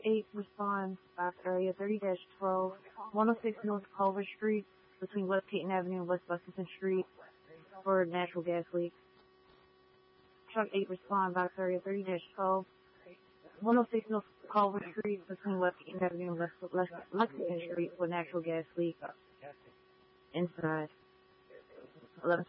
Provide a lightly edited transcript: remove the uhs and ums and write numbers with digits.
8 responds at area 30-12, 106 North Culver Street between West Peyton Avenue and West Lexington Street for natural gas leak. Truck 8 respond box area 30-12, 106 North Culver Street between West Peyton Avenue and West Lexington Street for natural gas leak inside. 11